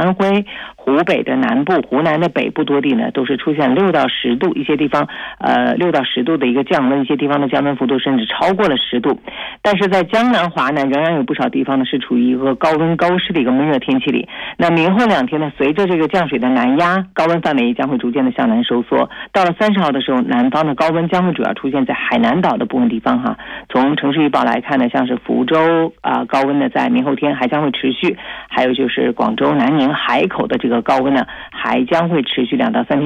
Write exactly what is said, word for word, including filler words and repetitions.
安徽、湖北的南部、湖南的北部多地呢，都是出现六到十度，一些地方呃六到十度的一个降温，一些地方的降温幅度甚至超过了十度。但是在江南、华南仍然有不少地方呢是处于一个高温高湿的一个闷热天气里。那明后两天呢，随着这个降水的南压，高温范围将会逐渐的向南收缩。到了三十号的时候，南方的高温将会主要出现在海南岛的部分地方哈。从城市预报来看呢，像是福州啊、呃，高温呢在明后天还将会持续，还有就是广州、南宁、海口的这个高温呢还将会持续两到三天。